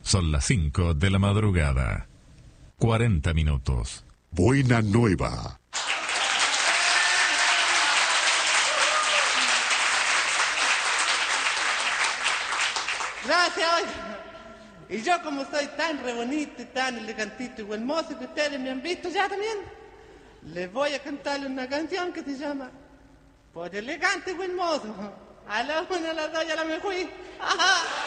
Son las 5 de la madrugada. 40 minutos. Buena nueva. Gracias, oiga. Y yo, como soy tan re bonito y tan elegantito y buen mozo que ustedes me han visto ya también, les voy a cantarle una canción que se llama Por elegante y buen mozo. A la una, a las dos ya la me fui. ¡Ajá!